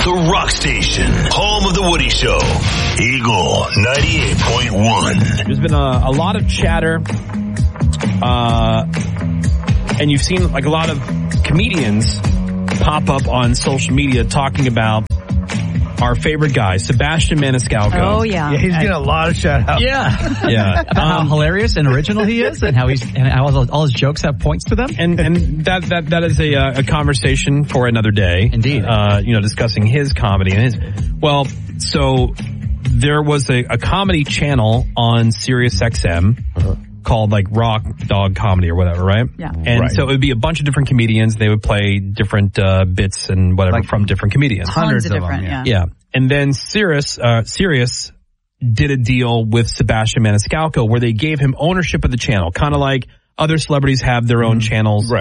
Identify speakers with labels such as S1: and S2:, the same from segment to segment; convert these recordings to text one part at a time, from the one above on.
S1: The Rock Station, home of The Woody Show. Eagle 98.1.
S2: There's been a lot of chatter, and you've seen like a lot of comedians pop up on social media talking about our favorite guy, Sebastian Maniscalco.
S3: Oh, yeah.
S4: He's getting a lot of shout-outs.
S2: Yeah.
S5: About how hilarious and original he is, and how all his jokes have points to them.
S2: And that is a conversation for another day.
S5: Indeed.
S2: Discussing his comedy and his. Well, so there was a comedy channel on Sirius XM called like Rock Dog Comedy or whatever, right?
S3: Yeah.
S2: And so it would be a bunch of different comedians. They would play different bits and whatever
S4: Like
S2: from different comedians.
S3: Tons of different,
S2: Yeah. And then Sirius did a deal with Sebastian Maniscalco where they gave him ownership of the channel, kind of like other celebrities have their own channels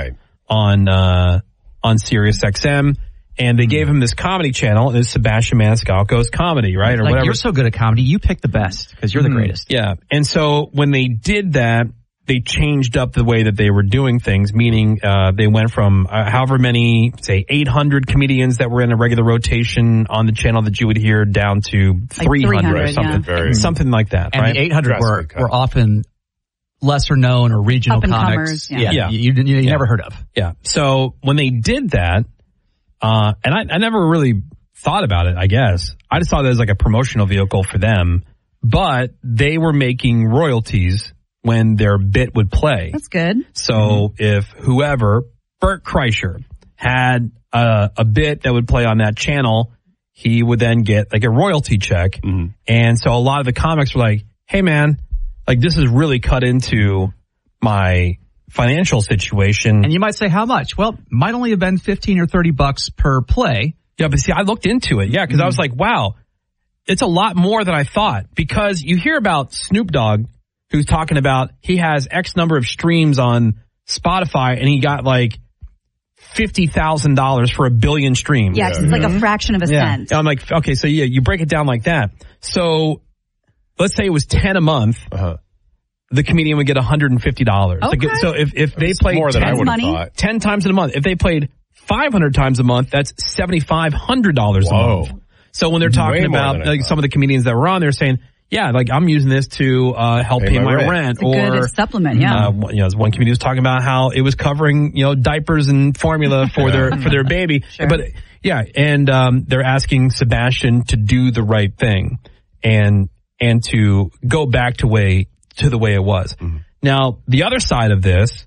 S2: on Sirius XM. And they gave him this comedy channel, and it's Sebastian Maniscalco's comedy, right? Or
S5: like,
S2: whatever.
S5: you're so good at comedy, you pick the best, because you're the greatest.
S2: Yeah. And so when they did that, they changed up the way that they were doing things, meaning they went from however many, say, 800 comedians that were in a regular rotation on the channel that you would hear down to 300 or something. Something like that,
S5: and
S2: right?
S5: the 800 were often lesser known or regional comics.
S3: Yeah.
S5: You never heard of.
S2: Yeah. So when they did that, and I never really thought about it, I guess. I just thought it was like a promotional vehicle for them, but they were making royalties when their bit would play.
S3: That's good.
S2: So if whoever, Bert Kreischer, had a bit that would play on that channel, he would then get like a royalty check. And so a lot of the comics were like, hey man, like this is really cut into my financial situation.
S5: And you might say, how much? Well, might only have been $15 or $30 per play.
S2: Yeah, but see, I looked into it. Yeah, because I was like, wow, it's a lot more than I thought. Because you hear about Snoop Dogg, who's talking about he has X number of streams on Spotify, and he got like $50,000 for 1 billion streams.
S3: Yeah, it's like a fraction of a cent.
S2: I'm like, okay, so yeah, you break it down like that. So let's say it was 10 a month. The comedian would get $150.
S3: Okay.
S2: So if they played
S6: more than I would have thought.
S2: 10 times in a month, if they played 500 times a month, that's $7,500 a month. So when they're talking about like some of the comedians that were on, they're saying, yeah, like I'm using this to help pay my rent.
S3: It's a good supplement,
S2: one comedian was talking about how it was covering, diapers and formula for their baby.
S3: Sure.
S2: But yeah, and they're asking Sebastian to do the right thing and to go back to the way it was. Now, the other side of this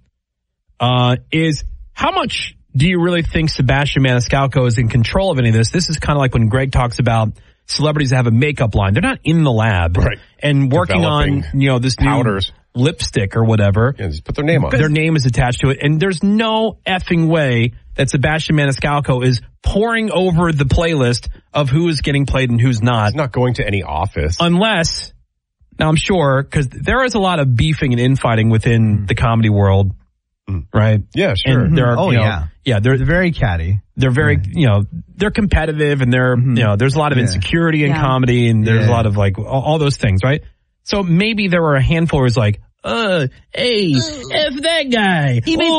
S2: is how much do you really think Sebastian Maniscalco is in control of any of this? This is kind of like when Greg talks about celebrities that have a makeup line. They're not in the lab and working on, this
S6: powders,
S2: new lipstick or whatever.
S6: Yeah, just put their name on it.
S2: Their name is attached to it. And there's no effing way that Sebastian Maniscalco is pouring over the playlist of who is getting played and who's not.
S6: He's not going to any office.
S2: Unless, now I'm sure, because there is a lot of beefing and infighting within the comedy world, right?
S6: Yeah, sure.
S2: And there are,
S4: they're very catty.
S2: They're very, they're competitive, and they're, there's a lot of insecurity in comedy, and there's a lot of like all those things, right? So maybe there were a handful where it's like, hey, F that guy.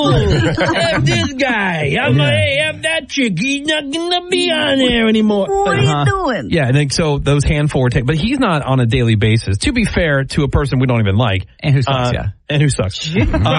S2: F this guy. Hey, F that chick. He's not gonna be on there anymore.
S3: What are you doing?
S2: Yeah, and then so those handful were taken, but he's not on a daily basis. To be fair to a person we don't even like.
S5: And who sucks,
S2: And who sucks.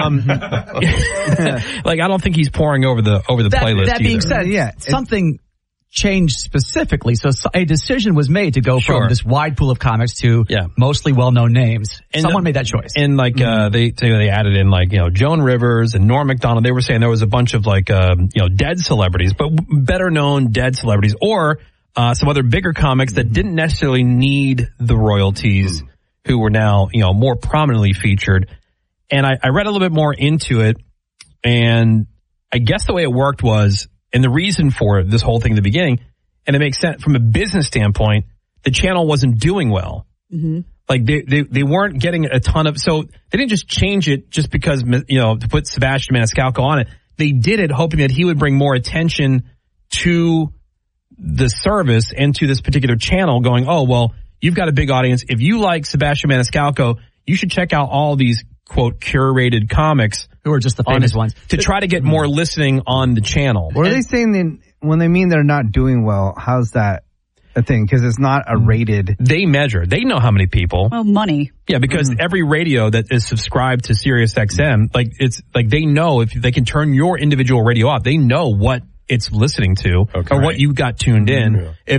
S2: Like, I don't think he's pouring over the playlist.
S5: That being said, something changed specifically. So a decision was made to go from this wide pool of comics to mostly well-known names. And someone made that choice.
S2: And like, they added in like, Joan Rivers and Norm Macdonald. They were saying there was a bunch of like, dead celebrities, but better known dead celebrities, or some other bigger comics that didn't necessarily need the royalties, who were now, more prominently featured. And I read a little bit more into it, and I guess the way it worked was, and the reason for this whole thing in the beginning, and it makes sense from a business standpoint, the channel wasn't doing well. Like they weren't getting a ton of, so they didn't just change it just because, to put Sebastian Maniscalco on it. They did it hoping that he would bring more attention to the service and to this particular channel, going, oh, well, you've got a big audience. If you like Sebastian Maniscalco, you should check out all these, quote, curated comics
S5: who are just the famous ones,
S2: to try to get more listening on the channel.
S4: What are they saying then? when they mean they're not doing well, how's that a thing? Because it's not a rated.
S2: They measure. They know how many people.
S3: Well, money.
S2: Yeah, because every radio that is subscribed to Sirius XM, they know if they can turn your individual radio off, they know what it's listening to or what you got tuned in. If